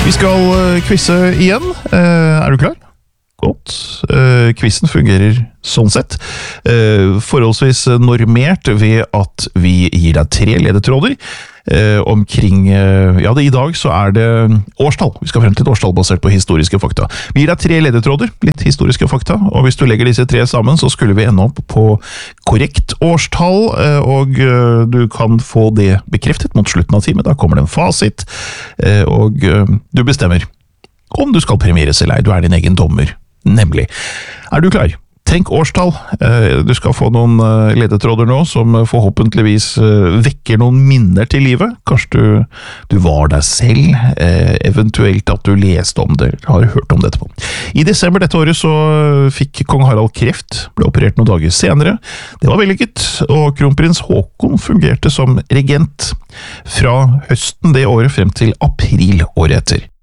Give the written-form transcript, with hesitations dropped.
Vi skal quizze igjen. Er du klar? Godt. Quizen fungerer sånn sett. Forholdsvis normert ved at vi gir deg 3 ledetråder omkring, i dag så er det årstall. Vi skal frem til et årstall basert på historiske fakta. Vi gir deg 3 ledetråder, litt historiske fakta, og hvis du legger disse 3 sammen, så skulle vi ende opp på korrekt årstall, og du kan få det bekreftet mot slutten av timen. Da kommer det en fasit, og du bestemmer om du skal premieres eller ei. Du er din egen dommer, nemlig. Er du klar? Tenk årstall. Du skal få noen ledetråder nå som forhåpentligvis vekker noen minner til livet. Kanskje du var deg selv, eventuelt at du leste om det, har hørt om det etterpå. I desember dette året så fikk kong Harald kreft, ble operert noen dager senere. Det var vellykket, og kronprins Håkon fungerte som regent fra høsten det året frem til april året etter.